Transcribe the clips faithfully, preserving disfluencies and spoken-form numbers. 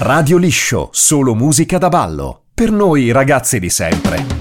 Radio Liscio, solo musica da ballo. Per noi ragazzi di sempre.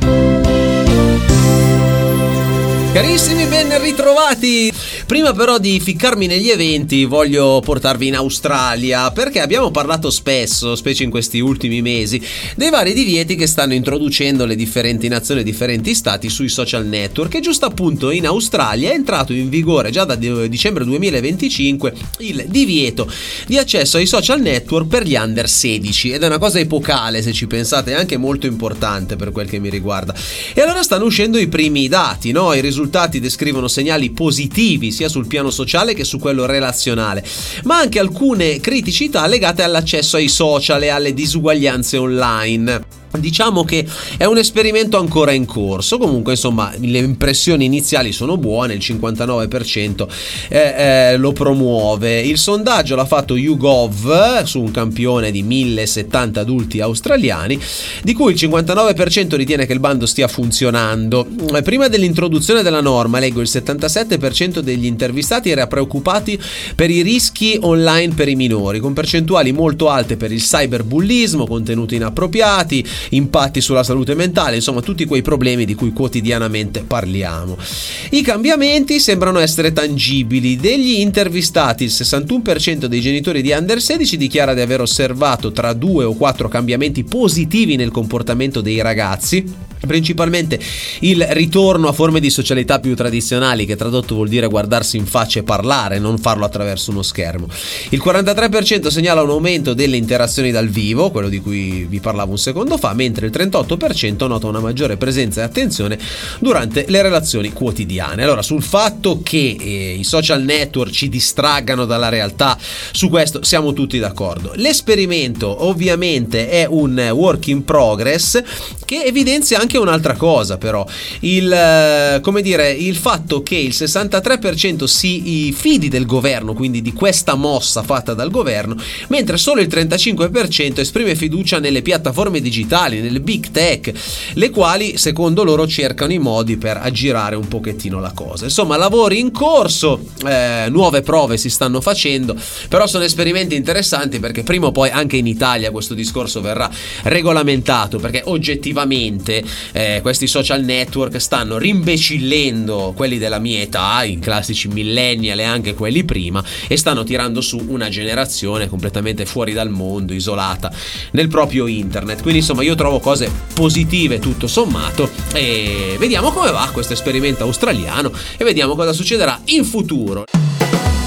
Carissimi, ben ritrovati! Prima però di ficcarmi negli eventi voglio portarvi in Australia, perché abbiamo parlato spesso, specie in questi ultimi mesi, dei vari divieti che stanno introducendo le differenti nazioni e differenti stati sui social network, e giusto appunto in Australia è entrato in vigore già da dicembre duemilaventicinque il divieto di accesso ai social network per gli under sedici, ed è una cosa epocale, se ci pensate, è anche molto importante per quel che mi riguarda. E allora stanno uscendo i primi dati, no? I risultati I risultati descrivono segnali positivi sia sul piano sociale che su quello relazionale, ma anche alcune criticità legate all'accesso ai social e alle disuguaglianze online. Diciamo che è un esperimento ancora in corso. Comunque, insomma, le impressioni iniziali sono buone, il cinquantanove per cento eh, eh, lo promuove. Il sondaggio l'ha fatto YouGov su un campione di mille settanta adulti australiani, di cui il cinquantanove per cento ritiene che il bando stia funzionando. Prima dell'introduzione della norma, leggo, il settantasette per cento degli intervistati era preoccupati per i rischi online per i minori, con percentuali molto alte per il cyberbullismo, contenuti inappropriati, impatti sulla salute mentale, insomma tutti quei problemi di cui quotidianamente parliamo. I cambiamenti sembrano essere tangibili. Degli intervistati, il sessantuno per cento dei genitori di under sedici dichiara di aver osservato tra due o quattro cambiamenti positivi nel comportamento dei ragazzi, principalmente il ritorno a forme di socialità più tradizionali, che tradotto vuol dire guardarsi in faccia e parlare, non farlo attraverso uno schermo. Il quarantatré per cento segnala un aumento delle interazioni dal vivo, quello di cui vi parlavo un secondo fa, mentre il trentotto per cento nota una maggiore presenza e attenzione durante le relazioni quotidiane. Allora, sul fatto che eh, i social network ci distraggano dalla realtà, su questo siamo tutti d'accordo. L'esperimento ovviamente è un work in progress che evidenzia anche un'altra cosa, però il come dire il fatto che il sessantatré per cento si fidi del governo, quindi di questa mossa fatta dal governo, mentre solo il trentacinque per cento esprime fiducia nelle piattaforme digitali, nelle big tech, le quali secondo loro cercano i modi per aggirare un pochettino la cosa. Insomma, lavori in corso, eh, nuove prove si stanno facendo, però sono esperimenti interessanti, perché prima o poi anche in Italia questo discorso verrà regolamentato, perché oggettivamente Eh, questi social network stanno rimbecillendo quelli della mia età, i classici millennial e anche quelli prima, e stanno tirando su una generazione completamente fuori dal mondo, isolata nel proprio internet. Quindi insomma io trovo cose positive tutto sommato, e vediamo come va questo esperimento australiano e vediamo cosa succederà in futuro.